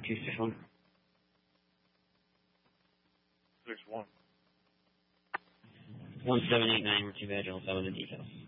261. 61. 1789, we're too bad, you'll tell the details.